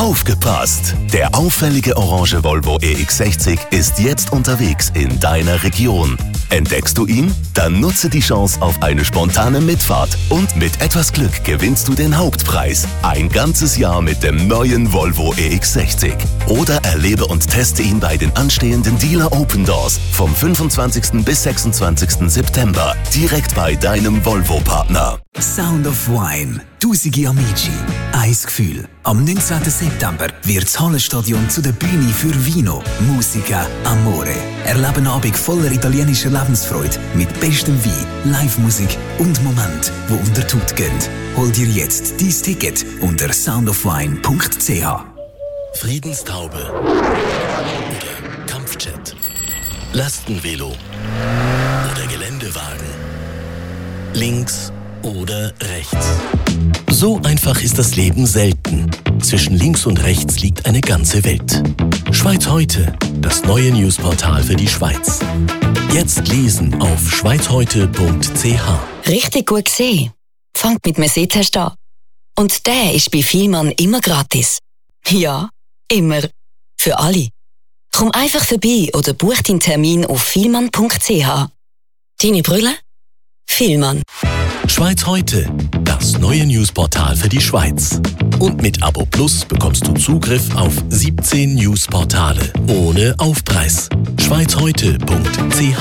Aufgepasst! Der auffällige orange Volvo EX60 ist jetzt unterwegs in deiner Region. Entdeckst du ihn? Dann nutze die Chance auf eine spontane Mitfahrt und mit etwas Glück gewinnst du den Hauptpreis. Ein ganzes Jahr mit dem neuen Volvo EX60. Oder erlebe und teste ihn bei den anstehenden Dealer Open Doors vom 25. bis 26. September direkt bei deinem Volvo-Partner. Sound of Wine. Tausende Amici. Ein Gefühl. Am 19. September wird das Hallenstadion zu der Bühne für Vino, Musica, Amore. Erlebe einen Abend voller italienischer Lebensfreude mit bestem Wein, Live-Musik und Momenten, die unter die Haut gehen. Hol dir jetzt dein Ticket unter soundofwine.ch. Friedenstaube oder Kampfjet, Lastenvelo oder Geländewagen, links oder rechts. So einfach ist das Leben selten. Zwischen links und rechts liegt eine ganze Welt. Schweiz heute, das neue Newsportal für die Schweiz. Jetzt lesen auf schweizheute.ch. Richtig gut gesehen. Fangt mit einem Sehtest an. Und der ist bei Vielmann immer gratis. Ja, immer. Für alle. Komm einfach vorbei oder buch deinen Termin auf vielmann.ch. Deine Brille? Vielmann. Schweiz heute, das neue Newsportal für die Schweiz. Und mit Abo Plus bekommst du Zugriff auf 17 Newsportale ohne Aufpreis. schweizheute.ch.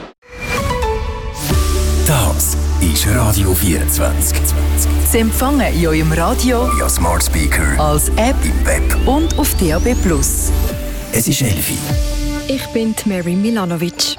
Das ist Radio 24. Sie empfangen in eurem Radio, via Smart Speaker, als App im Web und auf DAB+. Es ist 11 Uhr. Ich bin Mary Milanovic.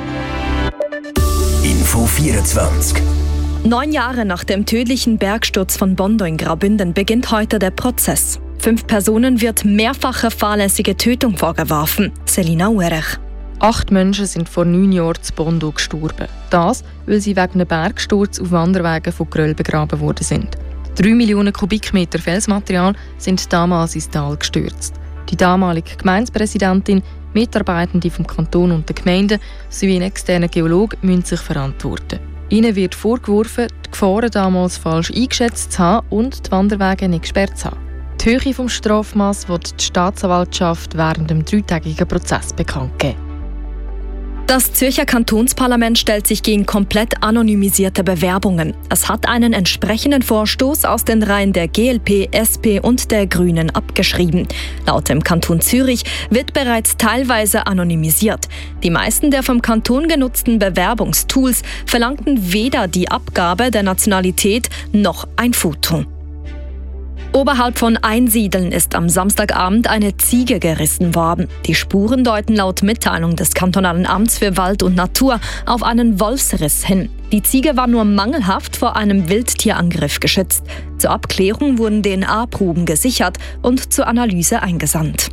Info 24. 9 Jahre nach dem tödlichen Bergsturz von Bondo in Graubünden beginnt heute der Prozess. 5 Personen wird mehrfache fahrlässige Tötung vorgeworfen. Selina Uerech. 8 Menschen sind vor 9 Jahren zu Bondo gestorben. Das, weil sie wegen einem Bergsturz auf Wanderwegen von Gröll begraben worden sind. 3 Millionen Kubikmeter Felsmaterial sind damals ins Tal gestürzt. Die damalige Gemeindepräsidentin, Mitarbeitende vom Kanton und der Gemeinde sowie ein externer Geologe müssen sich verantworten. Ihnen wird vorgeworfen, die Gefahren damals falsch eingeschätzt zu haben und die Wanderwege nicht gesperrt zu haben. Die Höhe des Strafmaßes wird die Staatsanwaltschaft während dem 3-tägigen Prozess bekannt geben. Das Zürcher Kantonsparlament stellt sich gegen komplett anonymisierte Bewerbungen. Es hat einen entsprechenden Vorstoß aus den Reihen der GLP, SP und der Grünen abgeschrieben. Laut dem Kanton Zürich wird bereits teilweise anonymisiert. Die meisten der vom Kanton genutzten Bewerbungstools verlangten weder die Abgabe der Nationalität noch ein Foto. Oberhalb von Einsiedeln ist am Samstagabend eine Ziege gerissen worden. Die Spuren deuten laut Mitteilung des Kantonalen Amts für Wald und Natur auf einen Wolfsriss hin. Die Ziege war nur mangelhaft vor einem Wildtierangriff geschützt. Zur Abklärung wurden DNA-Proben gesichert und zur Analyse eingesandt.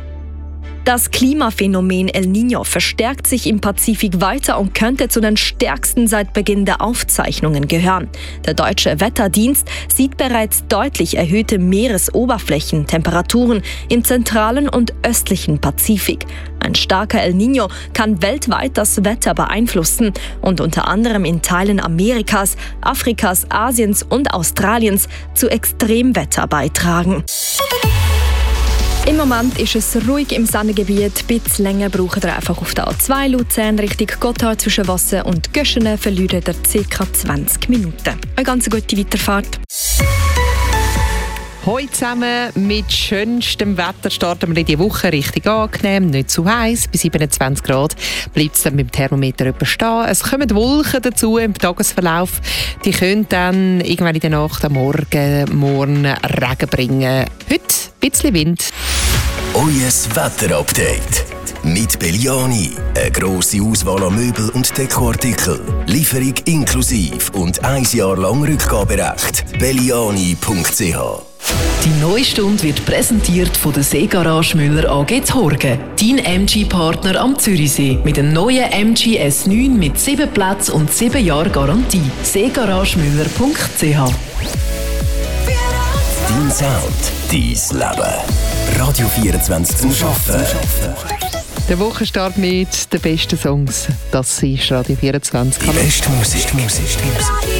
Das Klimaphänomen El Niño verstärkt sich im Pazifik weiter und könnte zu den stärksten seit Beginn der Aufzeichnungen gehören. Der Deutsche Wetterdienst sieht bereits deutlich erhöhte Meeresoberflächentemperaturen im zentralen und östlichen Pazifik. Ein starker El Niño kann weltweit das Wetter beeinflussen und unter anderem in Teilen Amerikas, Afrikas, Asiens und Australiens zu Extremwetter beitragen. Im Moment ist es ruhig im Sendegebiet. Ein bisschen länger braucht ihr einfach auf der A2 Luzern Richtung Gotthard zwischen Wasser und Göschenen verliert ihr ca. 20 Minuten. Eine ganz gute Weiterfahrt. Heute zusammen mit schönstem Wetter starten wir in die Woche richtig angenehm, nicht zu heiß. Bei 27 Grad bleibt es dann mit dem Thermometer etwa stehen. Es kommen Wolken dazu im Tagesverlauf. Die können dann irgendwann in der Nacht am Morgen Regen bringen. Heute ein bisschen Wind. Euer Wetterupdate. Mit Belliani. Eine grosse Auswahl an Möbel und Dekoartikeln. Lieferung inklusive und 1 Jahr lang Rückgaberecht. Belliani.ch. Die neue Stunde wird präsentiert von der Seegarage Müller AG Horgen. Dein MG-Partner am Zürichsee. Mit dem neuen MG S9 mit 7 Plätzen und 7 Jahre Garantie. seegaragemüller.ch. Dein Sound, dein Leben. Radio 24 zum Arbeiten. Der Wochenstart mit den besten Songs. Das ist Radio 24. Die beste Musik.